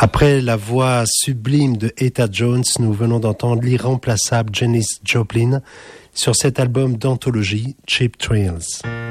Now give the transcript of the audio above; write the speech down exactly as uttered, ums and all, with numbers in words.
Après la voix sublime de Etta Jones, nous venons d'entendre l'irremplaçable Janis Joplin sur cet album d'anthologie Cheap Thrills.